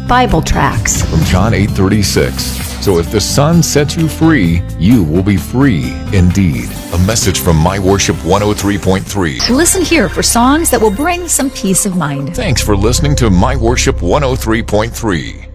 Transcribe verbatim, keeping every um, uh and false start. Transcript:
Bible tracts. From John eight thirty-six. So if the Son sets you free, you will be free indeed. A message from My Worship one oh three point three. Listen here for songs that will bring some peace of mind. Thanks for listening to My Worship one oh three point three.